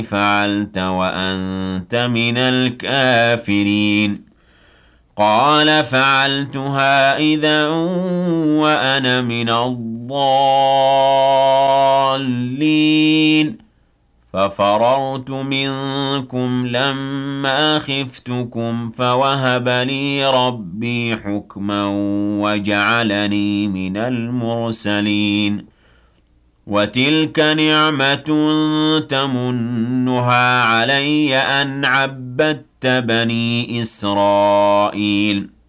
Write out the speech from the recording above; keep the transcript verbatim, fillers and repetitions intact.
فعلت وأنت من الكافرين قال فعلتها إذا وأنا من الضالين ففررت منكم لما خفتكم فوهب لي ربي حكما وجعلني من المرسلين وتلك نعمة تمنها علي أن عبدت بني إسرائيل